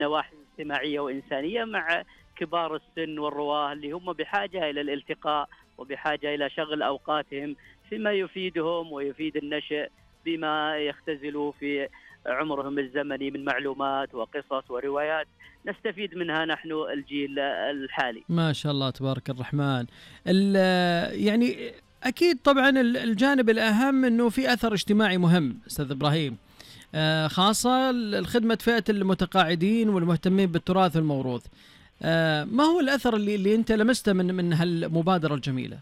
نواحي اجتماعية وإنسانية مع كبار السن والرواه اللي هم بحاجة إلى الالتقاء وبحاجة إلى شغل أوقاتهم فيما يفيدهم ويفيد النشء بما يختزلوا في عمرهم الزمني من معلومات وقصص وروايات نستفيد منها نحن الجيل الحالي. ما شاء الله تبارك الرحمن. يعني أكيد طبعا الجانب الأهم أنه في أثر اجتماعي مهم أستاذ إبراهيم، خاصة الخدمة فئة المتقاعدين والمهتمين بالتراث والموروث. ما هو الأثر اللي أنت لمسته من هالمبادرة الجميلة؟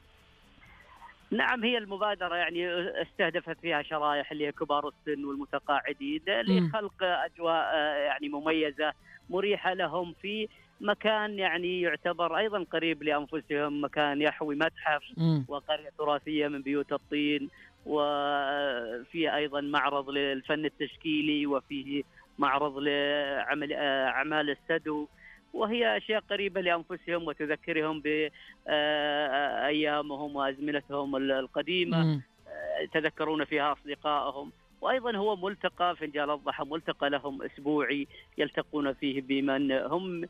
نعم، هي المبادرة يعني استهدفت فيها شرائح اللي هي كبار السن والمتقاعدين لخلق أجواء يعني مميزة مريحة لهم في مكان يعني يعتبر أيضا قريب لأنفسهم، مكان يحوي متحف وقرية تراثية من بيوت الطين، وفيه أيضا معرض للفن التشكيلي، وفيه معرض لعمل أعمال السدو، وهي أشياء قريبة لأنفسهم وتذكرهم بأيامهم وأزمنتهم القديمة، يتذكرون فيها أصدقائهم. وأيضا هو ملتقى فنجان الضحى، ملتقى لهم أسبوعي يلتقون فيه بمن هم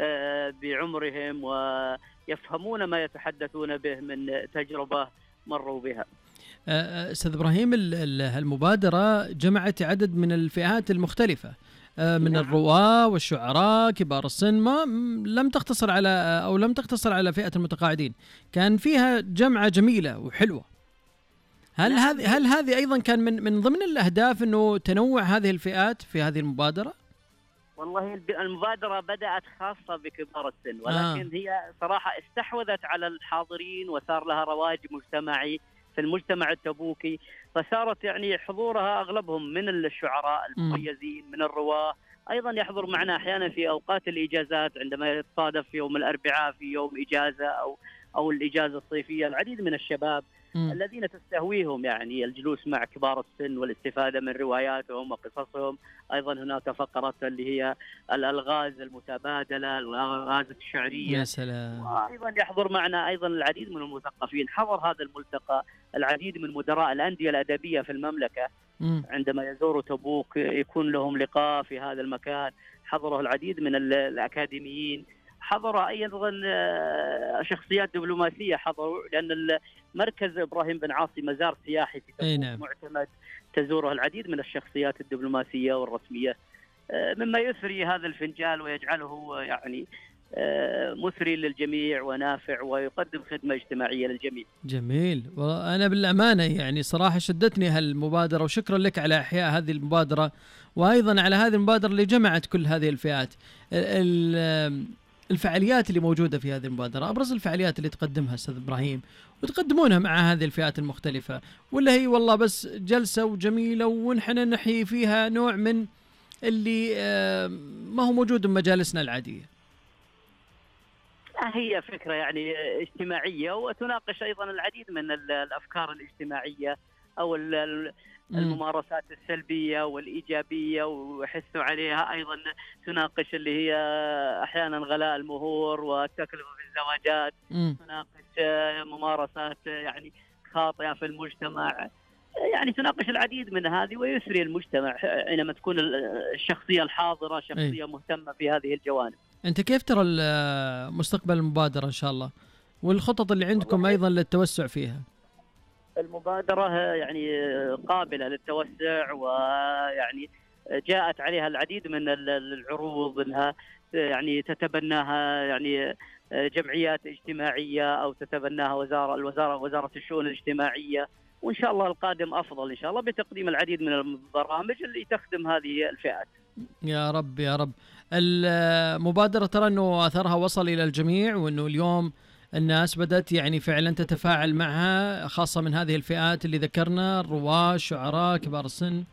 بعمرهم ويفهمون ما يتحدثون به من تجربة مروا بها. أستاذ إبراهيم، المبادرة جمعت عدد من الفئات المختلفة، من الرواة والشعراء كبار السن، ما لم تقتصر على فئة المتقاعدين، كان فيها جمعة جميلة وحلوة. هل هذه أيضا كان من ضمن الأهداف أنه تنوع هذه الفئات في هذه المبادرة؟ والله المبادرة بدأت خاصة بكبار السن، ولكن هي صراحة استحوذت على الحاضرين وصار لها رواج مجتمعي في المجتمع التبوكي، فصارت يعني حضورها أغلبهم من الشعراء المميزين، من الرواة. أيضا يحضر معنا أحيانا في أوقات الإجازات عندما يتصادف في يوم الأربعاء في يوم إجازة أو الإجازة الصيفية العديد من الشباب الذين تستهويهم يعني الجلوس مع كبار السن والاستفادة من رواياتهم وقصصهم. أيضا هناك فقرات اللي هي الألغاز المتبادلة، الألغاز الشعرية. يا سلام. وأيضا يحضر معنا أيضا العديد من المثقفين. حضر هذا الملتقى العديد من مدراء الأندية الأدبية في المملكة، عندما يزوروا تبوك يكون لهم لقاء في هذا المكان. حضره العديد من الأكاديميين، حضر أيضا شخصيات دبلوماسية حضروا، لأن المركز إبراهيم بن عاصي مزار سياحي في تبوك معتمد، تزوره العديد من الشخصيات الدبلوماسية والرسمية، مما يثري هذا الفنجال ويجعله يعني مثري للجميع ونافع ويقدم خدمة اجتماعية للجميع. جميل. وأنا بالأمانة يعني صراحة شدتني هالمبادرة، وشكرا لك على إحياء هذه المبادرة، وأيضا على هذه المبادرة اللي جمعت كل هذه الفئات. الفعاليات اللي موجودة في هذه المبادرة، أبرز الفعاليات اللي تقدمها أستاذ إبراهيم وتقدمونها مع هذه الفئات المختلفة، ولا هي والله بس جلسة وجميلة ونحن نحيي فيها نوع من اللي ما هو موجود بمجالسنا العادية؟ هي فكرة يعني اجتماعية، وتناقش أيضا العديد من الأفكار الاجتماعية أو الممارسات السلبية والإيجابية ويحثوا عليها. أيضا تناقش اللي هي أحيانا غلاء المهور والتكلفة في الزواجات، تناقش ممارسات يعني خاطئة في المجتمع، يعني تناقش العديد من هذه ويسري المجتمع حينما تكون الشخصية الحاضرة شخصية مهتمة في هذه الجوانب. أنت كيف ترى مستقبل المبادرة إن شاء الله، والخطط اللي عندكم أيضا للتوسع فيها؟ المبادرة يعني قابلة للتوسع، ويعني جاءت عليها العديد من العروض انها يعني تتبناها يعني جمعيات اجتماعية او تتبناها وزارة الشؤون الاجتماعية، وان شاء الله القادم افضل ان شاء الله بتقديم العديد من البرامج اللي تخدم هذه الفئات. يا رب يا رب. المبادرة ترى انه اثرها وصل الى الجميع، وانه اليوم الناس بدأت يعني فعلا تتفاعل معها، خاصة من هذه الفئات اللي ذكرنا، الرواة، الشعراء، كبار السن.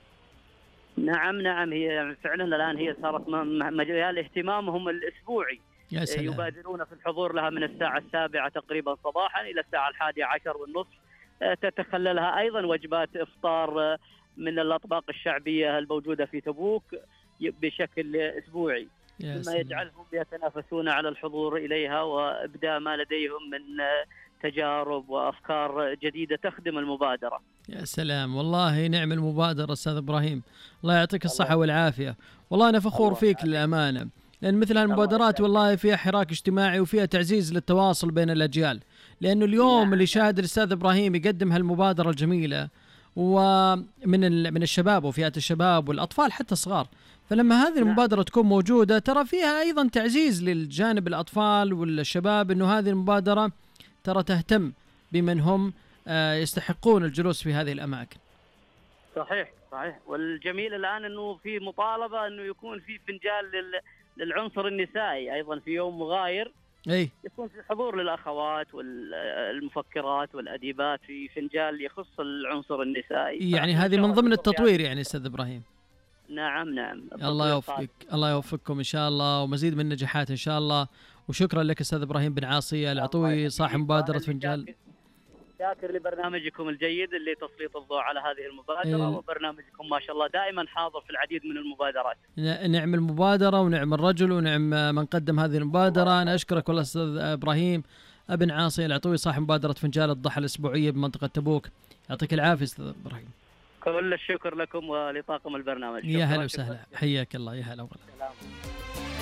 نعم هي فعلا الآن هي صارت مجال اهتمامهم الأسبوعي. يا سلام. يبادرون في الحضور لها من الساعة 7 تقريبا صباحا إلى الساعة 11:30. تتخللها أيضا وجبات إفطار من الأطباق الشعبية الموجودة في تبوك بشكل أسبوعي، مما يجعلهم يتنافسون على الحضور إليها وإبداء ما لديهم من تجارب وأفكار جديدة تخدم المبادرة. يا سلام، والله نعم المبادرة أستاذ إبراهيم، الله يعطيك الصحة والعافية. والله أنا فخور فيك للأمانة، لأن مثل هالمبادرات والله فيها حراك اجتماعي وفيها تعزيز للتواصل بين الأجيال. لأنه اليوم اللي شاهد الأستاذ إبراهيم يقدم هالمبادرة الجميلة ومن الشباب وفئات الشباب والأطفال حتى الصغار، فلما هذه المبادرة تكون موجودة ترى فيها أيضا تعزيز للجانب الأطفال والشباب، أنه هذه المبادرة ترى تهتم بمن هم يستحقون الجلوس في هذه الأماكن. صحيح. والجميل الآن أنه في مطالبة أنه يكون في فنجان للعنصر النسائي أيضا في يوم مغاير، يكون في حضور للأخوات والمفكرات والأديبات في فنجان يخص العنصر النسائي. يعني هذه من ضمن التطوير يعني أستاذ إبراهيم. نعم. الله يوفقك، الله يوفقكم إن شاء الله، ومزيد من النجاحات إن شاء الله. وشكرا لك أستاذ إبراهيم بن عاصية العطوي صاحب مبادرة فنجان. شاكر لبرنامجكم الجيد اللي تسليط الضوء على هذه المبادرة، وبرنامجكم ما شاء الله دائما حاضر في العديد من المبادرات. نعم المبادرة ونعم الرجل ونعم من قدم هذه المبادرة. أنا أشكرك والله أستاذ إبراهيم بن عاصي العطوي صاحب مبادرة فنجان الضحى الأسبوعية بمنطقة تبوك. يعطيك العافية أستاذ إبراهيم. كل الشكر لكم ولطاقم البرنامج. يا هلا وسهلا، حياك الله، يا هلا والله.